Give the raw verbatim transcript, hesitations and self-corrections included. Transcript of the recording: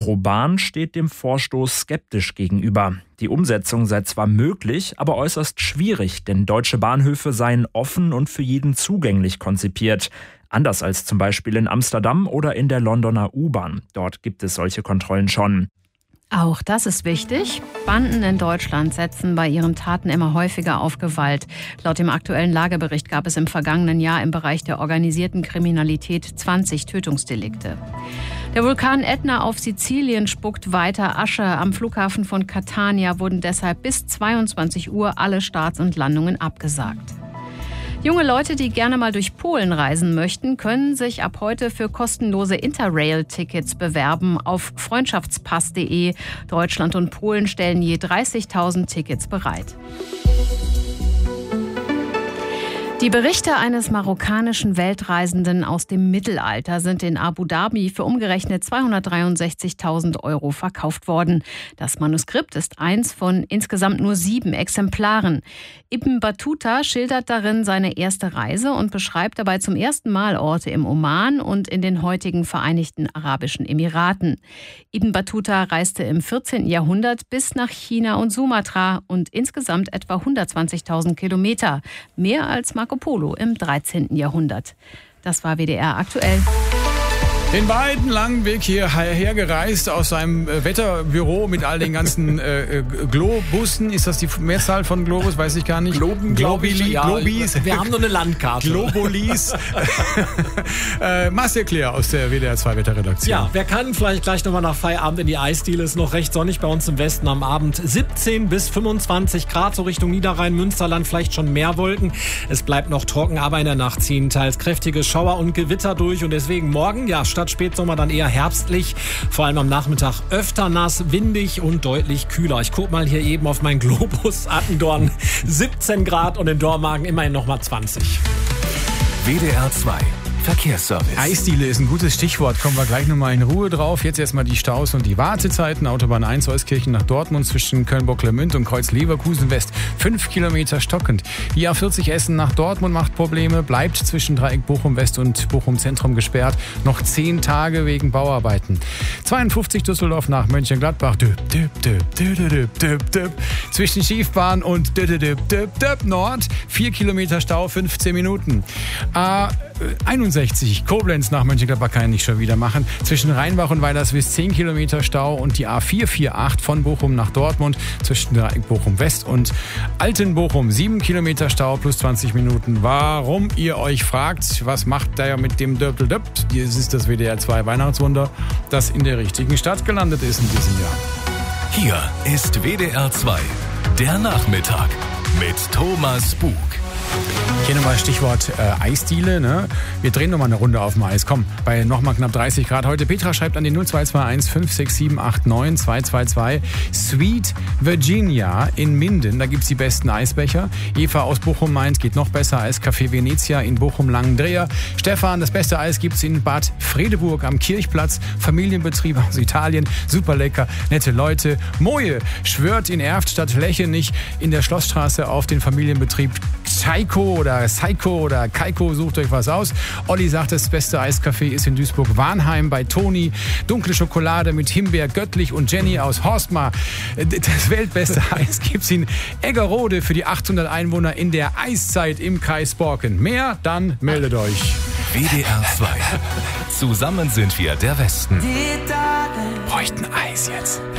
Eurobahn steht dem Vorstoß skeptisch gegenüber. Die Umsetzung sei zwar möglich, aber äußerst schwierig, denn deutsche Bahnhöfe seien offen und für jeden zugänglich konzipiert. Anders als zum Beispiel in Amsterdam oder in der Londoner U-Bahn. Dort gibt es solche Kontrollen schon. Auch das ist wichtig. Banden in Deutschland setzen bei ihren Taten immer häufiger auf Gewalt. Laut dem aktuellen Lagebericht gab es im vergangenen Jahr im Bereich der organisierten Kriminalität zwanzig Tötungsdelikte. Der Vulkan Ätna auf Sizilien spuckt weiter Asche. Am Flughafen von Catania wurden deshalb bis zweiundzwanzig Uhr alle Starts und Landungen abgesagt. Junge Leute, die gerne mal durch Polen reisen möchten, können sich ab heute für kostenlose Interrail-Tickets bewerben auf freundschaftspass punkt de. Deutschland und Polen stellen je dreißigtausend Tickets bereit. Die Berichte eines marokkanischen Weltreisenden aus dem Mittelalter sind in Abu Dhabi für umgerechnet zweihundertdreiundsechzigtausend Euro verkauft worden. Das Manuskript ist eins von insgesamt nur sieben Exemplaren. Ibn Battuta schildert darin seine erste Reise und beschreibt dabei zum ersten Mal Orte im Oman und in den heutigen Vereinigten Arabischen Emiraten. Ibn Battuta reiste im vierzehnten Jahrhundert bis nach China und Sumatra und insgesamt etwa hundertzwanzigtausend Kilometer, mehr als Marco Polo im dreizehnten Jahrhundert. Das war W D R aktuell. Den weiten langen Weg hierher gereist aus seinem Wetterbüro mit all den ganzen äh, Globussen. Ist das die Mehrzahl von Globus? Weiß ich gar nicht. Globen, Globili, ja. Globis. Wir haben nur eine Landkarte. Globulis. äh, Marcel Claire aus der W D R zwei Wetterredaktion. Ja, wer kann, vielleicht gleich nochmal nach Feierabend in die Eisdiele. Ist noch recht sonnig bei uns im Westen am Abend. siebzehn bis fünfundzwanzig Grad, so Richtung Niederrhein, Münsterland, vielleicht schon mehr Wolken. Es bleibt noch trocken, aber in der Nacht ziehen teils kräftige Schauer und Gewitter durch. Und deswegen morgen, ja, statt Spätsommer dann eher herbstlich. Vor allem am Nachmittag öfter nass, windig und deutlich kühler. Ich gucke mal hier eben auf meinen Globus. Attendorn siebzehn Grad und in Dormagen immerhin nochmal zwanzig. W D R zwei Verkehrsservice. Eisdiele ist ein gutes Stichwort. Kommen wir gleich nochmal in Ruhe drauf. Jetzt erstmal die Staus und die Wartezeiten. Autobahn eins Euskirchen nach Dortmund zwischen Köln-Bocklemünd und Kreuz-Leverkusen West. Fünf Kilometer stockend. Die A vierzig Essen nach Dortmund macht Probleme. Bleibt zwischen Dreieck Bochum West und Bochum Zentrum gesperrt. Noch zehn Tage wegen Bauarbeiten. zweiundfünfzig Düsseldorf nach Mönchengladbach. Düb, düb, düb, düb, düb, düb, düb. Zwischen Schiefbahn und düb, düb, düb, düb, Nord. Vier Kilometer Stau, fünfzehn Minuten. A einundsechzig Koblenz nach Mönchengladbach kann ich nicht schon wieder machen. Zwischen Rheinbach und Weilerswist zehn Kilometer Stau und die A vier vier acht von Bochum nach Dortmund zwischen Dreieck Bochum West und Altenbochum sieben Kilometer Stau plus zwanzig Minuten. Warum ihr euch fragt, was macht der mit dem Döppeldöpp? Das ist das W D R zwei Weihnachtswunder, das in der richtigen Stadt gelandet ist in diesem Jahr. Hier ist W D R zwei, der Nachmittag mit Thomas Bug. Hier nochmal Stichwort äh, Eisdiele. Ne? Wir drehen nochmal eine Runde auf dem Eis. Komm, bei nochmal knapp dreißig Grad heute. Petra schreibt an die null zwei zwei eins fünf sechs sieben acht neun zwei zwei zwei. Sweet Virginia in Minden, da gibt's die besten Eisbecher. Eva aus Bochum meint, geht noch besser. Eiscafé Venezia in Bochum-Langendreher. Stefan, das beste Eis gibt's in Bad Fredeburg am Kirchplatz. Familienbetrieb aus Italien. Super lecker, nette Leute. Moje schwört in Erft statt Lächeln nicht in der Schlossstraße auf den Familienbetrieb Psycho oder Psycho oder Kaiko, sucht euch was aus. Olli sagt, das beste Eiscafé ist in Duisburg-Warnheim bei Toni. Dunkle Schokolade mit Himbeer, Göttlich und Jenny aus Horstmar. Das weltbeste Eis gibt's in Eggerode für die achthundert Einwohner in der Eiszeit im Kreis Borken. Mehr? Dann meldet euch. W D R zwei. Zusammen sind wir der Westen. Bräuchten Eis jetzt.